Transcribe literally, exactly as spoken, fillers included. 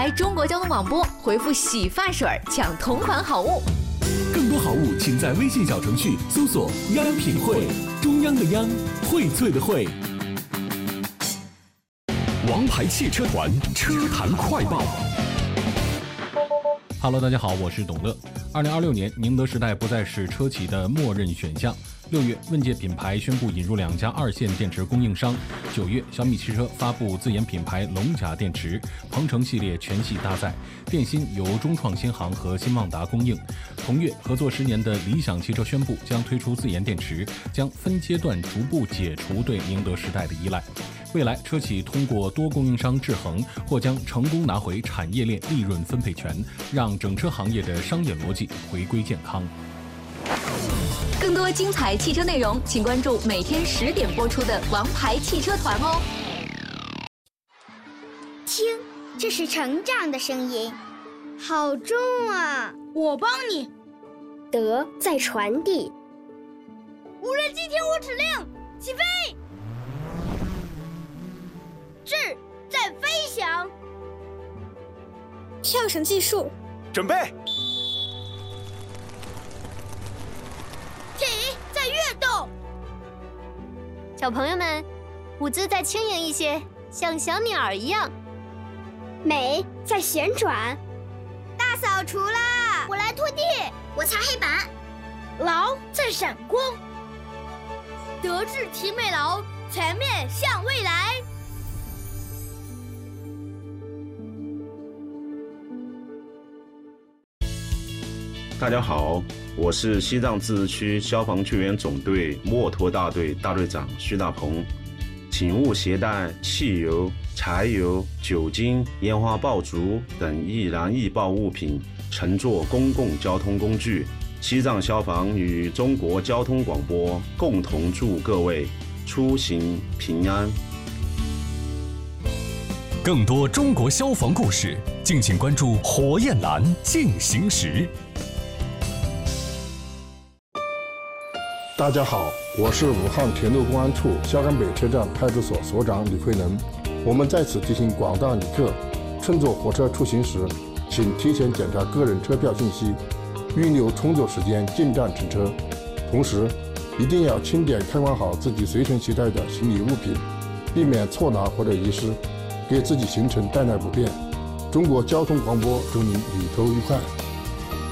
台中国交通广播，回复洗发水抢同款好物。 更多好物，请在微信小程序搜索“央品汇”，中央的央，荟萃的荟。 王牌汽车团车坛快报。 Hello， 大家好，我是董乐。二零二六年，宁德时代不再是车企的默认选项。六月，问界品牌宣布引入两家二线电池供应商。九月，小米汽车发布自研品牌龙甲电池，鹏程系列全系搭载。电芯由中创新航和新旺达供应。同月，合作十年的理想汽车宣布将推出自研电池，将分阶段逐步解除对宁德时代的依赖。未来，车企通过多供应商制衡，或将成功拿回产业链利润分配权，让整车行业的商业逻辑回归健康。 更多精彩汽车内容，请关注每天十点播出的《王牌汽车团》哦。 听，这是成长的声音，好重啊！ 我帮你。 德在传递。 无人机听我指令，起飞！智在飞翔。 跳绳技术， 准备。 体在跃动。 小朋友们，舞姿再轻盈一些，像小鸟一样。 美在旋转。 大扫除啦！ 我来拖地，我擦黑板。 劳在闪光。德智体美劳，全面向未来。 大家好，我是西藏自治区消防救援总队墨脱大队大队长徐大鹏。请勿携带汽油、柴油、酒精、烟花爆竹等易燃易爆物品乘坐公共交通工具。西藏消防与中国交通广播共同祝各位出行平安。 更多中国消防故事，敬请关注火焰蓝进行时。 大家好，我是武汉铁路公安处萧山北车站派出所所长李慧能。我们在此提醒广大旅客，乘坐火车出行时，请提前检查个人车票信息，预留充足时间进站乘车。同时，一定要清点看管好自己随身携带的行李物品，避免错拿或者遗失，给自己行程带来不便。中国交通广播祝您旅途愉快。